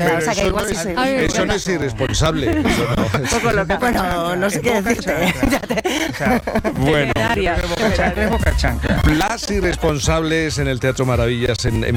verdad, o sea que igual sí se... Eso no es irresponsable. Eso no. Bueno, no sé qué decirte. Bueno, las irresponsables en el Teatro Maravillas en